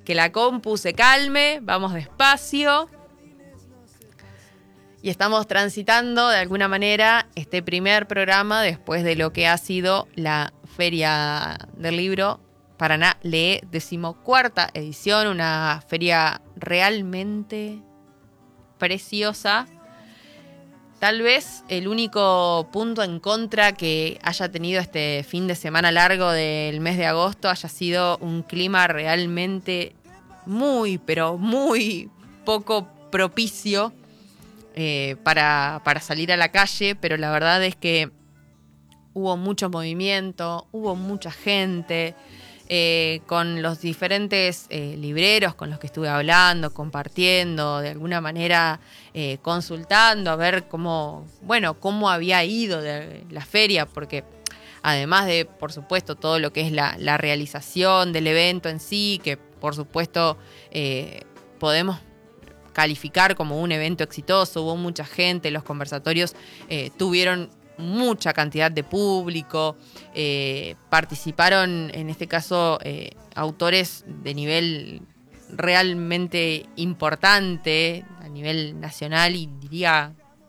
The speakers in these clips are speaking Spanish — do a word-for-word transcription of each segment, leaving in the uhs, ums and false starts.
que la compu se calme, vamos despacio. Y estamos transitando de alguna manera este primer programa después de lo que ha sido la Feria del Libro Paraná Lee, decimocuarta edición, una feria realmente preciosa. Tal vez el único punto en contra que haya tenido este fin de semana largo del mes de agosto haya sido un clima realmente muy, pero muy poco propicio eh, para, para salir a la calle, pero la verdad es que hubo mucho movimiento, hubo mucha gente. Eh, con los diferentes eh, libreros con los que estuve hablando, compartiendo, de alguna manera eh, consultando a ver cómo, bueno, cómo había ido de la feria, porque además de, por supuesto, todo lo que es la, la realización del evento en sí, que por supuesto eh, podemos calificar como un evento exitoso, hubo mucha gente, los conversatorios eh, tuvieron mucha cantidad de público, eh, participaron en este caso eh, autores de nivel realmente importante, a nivel nacional y diría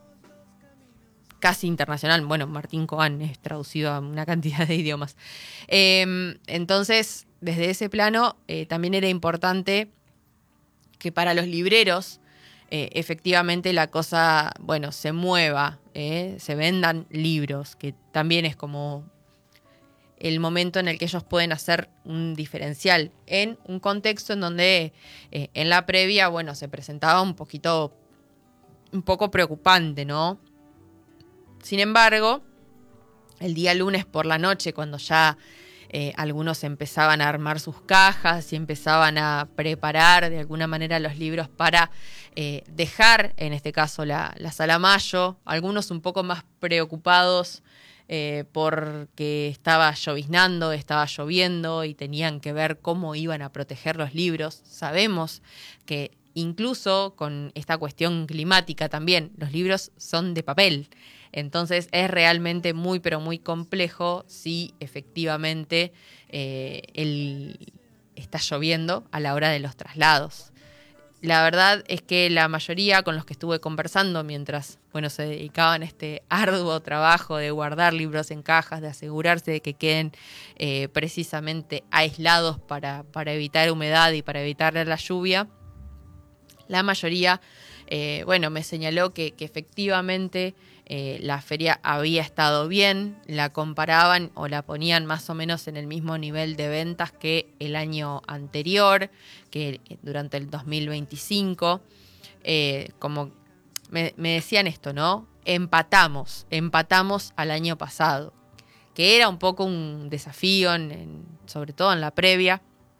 casi internacional. Bueno, Martín Coan es traducido a una cantidad de idiomas. Eh, entonces, desde ese plano, eh, también era importante que para los libreros Eh, efectivamente la cosa, bueno, se mueva, eh, se vendan libros, que también es como el momento en el que ellos pueden hacer un diferencial en un contexto en donde eh, en la previa, bueno, se presentaba un poquito, un poco preocupante, ¿no? Sin embargo, el día lunes por la noche, cuando ya Eh, algunos empezaban a armar sus cajas y empezaban a preparar de alguna manera los libros para eh, dejar, en este caso, la, la Sala Mayo. Algunos un poco más preocupados eh, porque estaba lloviznando, estaba lloviendo y tenían que ver cómo iban a proteger los libros. Sabemos que incluso con esta cuestión climática también, los libros son de papel. Entonces es realmente muy, pero muy complejo si efectivamente eh, el, está lloviendo a la hora de los traslados. La verdad es que la mayoría con los que estuve conversando mientras, bueno, se dedicaban a este arduo trabajo de guardar libros en cajas, de asegurarse de que queden eh, precisamente aislados para, para evitar humedad y para evitar la lluvia, la mayoría, eh, bueno, me señaló que, que efectivamente Eh, la feria había estado bien, la comparaban o la ponían más o menos en el mismo nivel de ventas que el año anterior, que durante el dos mil veinticinco. Eh, como me, me decían esto, ¿no? Empatamos, empatamos al año pasado, que era un poco un desafío, en, en, sobre todo en la previa.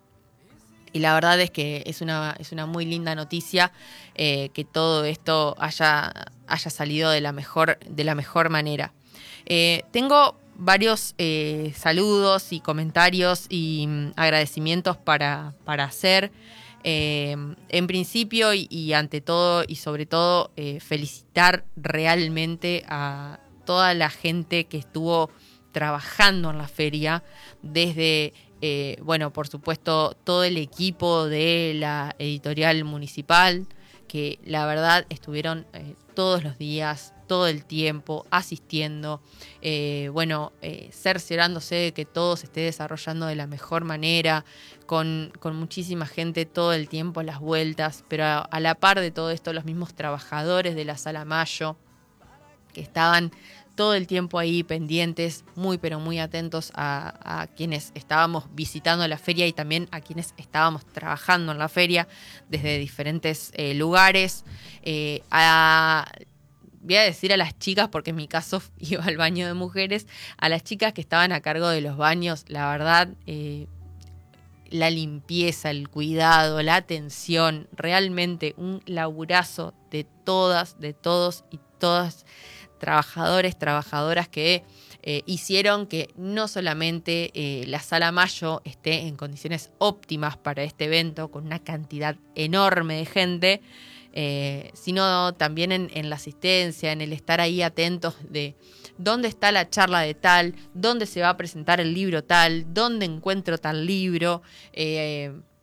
Y la verdad es que es una, es una muy linda noticia eh, que todo esto haya, haya salido de la mejor, de la mejor manera. Eh, tengo varios eh, saludos y comentarios y mm, agradecimientos para, para hacer. Eh, en principio y, y ante todo y sobre todo eh, felicitar realmente a toda la gente que estuvo trabajando en la feria desde... Eh, bueno, por supuesto, todo el equipo de la editorial municipal, que la verdad estuvieron eh, todos los días, todo el tiempo, asistiendo, eh, bueno, eh, cerciorándose de que todo se esté desarrollando de la mejor manera, con, con muchísima gente todo el tiempo a las vueltas, pero a, a la par de todo esto, los mismos trabajadores de la Sala Mayo, que estaban todo el tiempo ahí pendientes, muy pero muy atentos a, a quienes estábamos visitando la feria y también a quienes estábamos trabajando en la feria desde diferentes eh, lugares. Eh, a, voy a decir a las chicas, porque en mi caso iba al baño de mujeres, a las chicas que estaban a cargo de los baños, la verdad, eh, la limpieza, el cuidado, la atención, realmente un laburazo de todas, de todos y todas trabajadores, trabajadoras que eh, hicieron que no solamente eh, la Sala Mayo esté en condiciones óptimas para este evento, con una cantidad enorme de gente, eh, sino también en, en la asistencia, en el estar ahí atentos de dónde está la charla de tal, dónde se va a presentar el libro tal, dónde encuentro tal libro, eh,